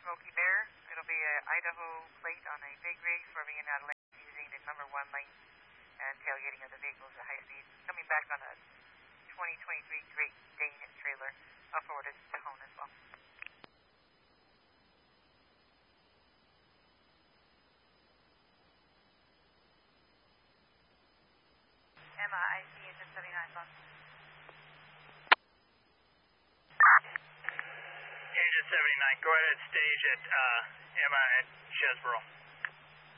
Smoky Bear. It'll be an Idaho plate on a big rig swerving in out of lane using the number 1 lane and tailgating of the vehicles at high speed. Coming back on a 2023 Great Dane trailer. I'll forward it to Hone as well. Emma, I see Agent 79 phone. Agent 79, go ahead and stage at Emma at Chesborough.